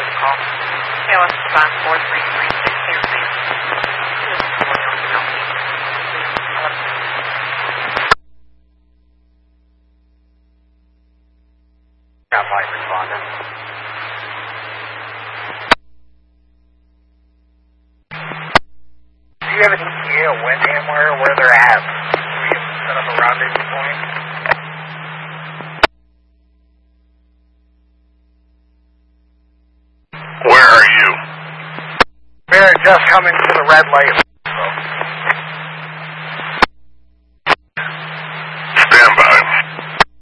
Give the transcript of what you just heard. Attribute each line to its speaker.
Speaker 1: was the call?
Speaker 2: KLS respond 4336 clear space.
Speaker 1: Got light responded. Do you have an ETA of when VMware, where they're at? We have set up a rendezvous point.
Speaker 3: Where are you?
Speaker 1: We're just coming to the red light